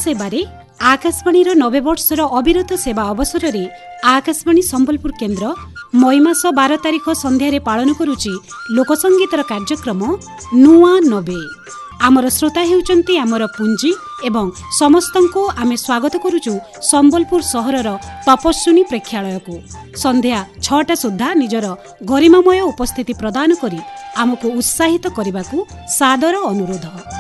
सेवारे आकाशवाणी 90 वर्षर अविरत सेवा अवसर में आकाशवाणी संबलपुर केन्द्र मई मास 12 तारिख संध्यारे पालन करुची लोकसंगीतर कार्यक्रम नुआ 90। आमर श्रोता हेउचंती आमर पुंजी एवं समस्तंको आमे स्वागत करुचु संबलपुर सहरर तपस्विनी प्रेक्षालय को संध्या 6टा सुद्धा निजर गरिमामय उपस्थिति प्रदान करी आमको उत्साहित करने सादर अनुरोध।